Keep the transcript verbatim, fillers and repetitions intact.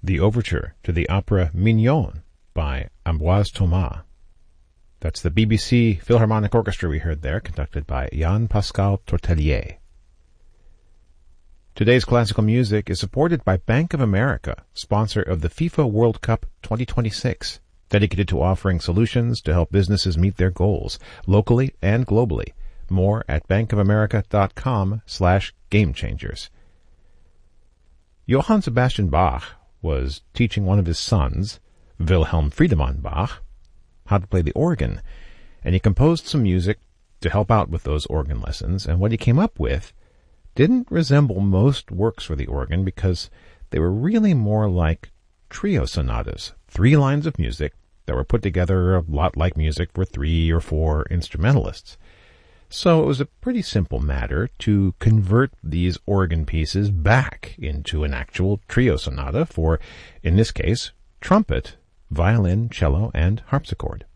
the overture to the opera Mignon by Ambroise Thomas. That's the B B C Philharmonic Orchestra we heard there, conducted by Jean-Pascal Tortelier. Today's classical music is supported by Bank of America, sponsor of the FIFA World Cup twenty twenty-six, dedicated to offering solutions to help businesses meet their goals, locally and globally. More at bankofamerica.com slash game changers. Johann Sebastian Bach was teaching one of his sons, Wilhelm Friedemann Bach, how to play the organ, and he composed some music to help out with those organ lessons, and what he came up with didn't resemble most works for the organ because they were really more like trio sonatas, three lines of music that were put together a lot like music for three or four instrumentalists. So it was a pretty simple matter to convert these organ pieces back into an actual trio sonata for, in this case, trumpet, violin, cello, and harpsichord.